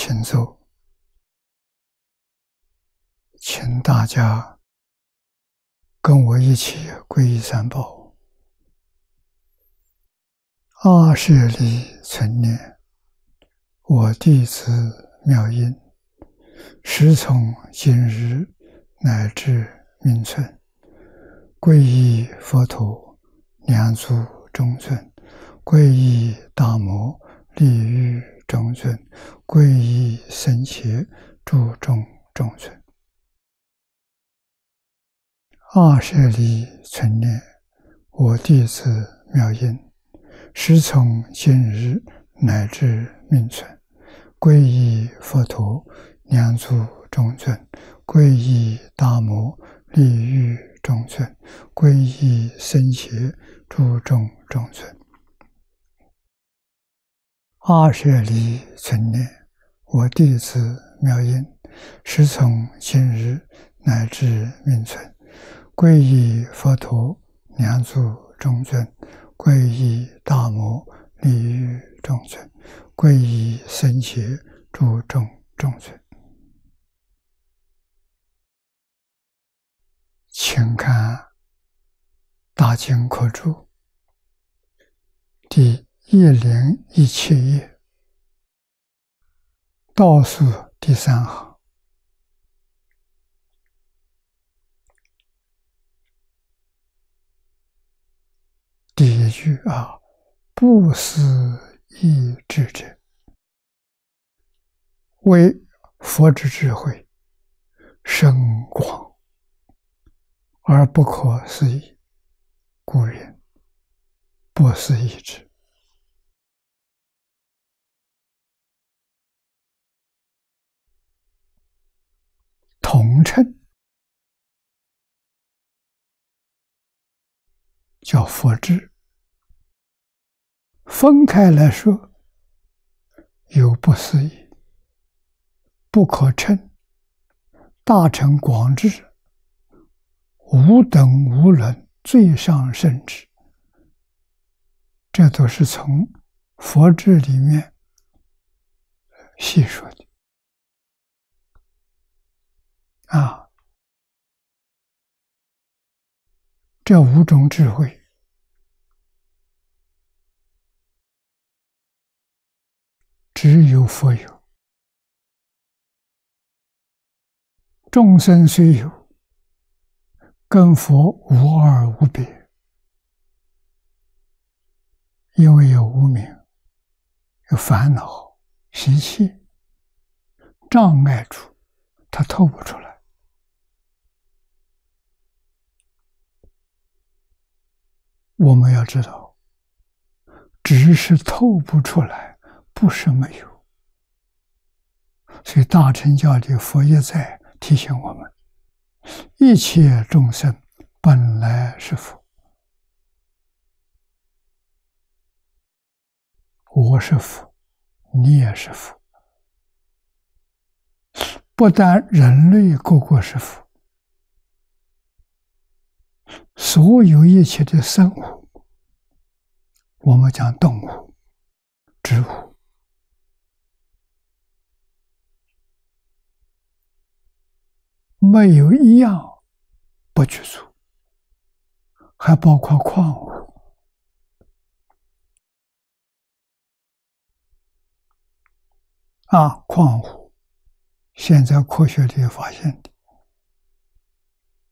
请坐，请大家跟我一起皈依三宝。阿舍利存念，我弟子妙音，时从今日乃至命存，皈依佛陀，两足中尊，皈依大摩，利欲中尊，皈依僧伽，注重中尊。阿舍利存念，我弟子妙音，时从今日乃至命存，皈依佛陀，两足中尊，皈依大摩，利欲中尊，皈依僧伽，注重中尊。阿舍利存念，我弟子妙音，时从今日乃至命存，皈依佛陀，两足中尊，皈依大摩，利欲中尊，皈依僧伽，注重中尊。请看大经科注第1017页，倒数第3行，第一句不思议智者，为佛之智慧深广而不可思议，故云不思议智。统称叫佛智，分开来说有不思议、不可称、大乘广智、无等无伦、最上圣智，这都是从佛智里面细说的这5种智慧只有佛有，众生虽有，跟佛无二无别，因为有无明，有烦恼习气障碍住，他透不出来。我们要知道，只是透不出来，不是没有。所以大乘教里佛一再提醒我们，一切众生本来是佛，我是佛，你也是佛，不但人类个个是佛，所有一切的生物，我们讲动物、植物，没有一样不具足，还包括矿物。矿物现在科学里发现的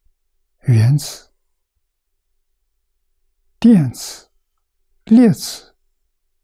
原子、电子、粒子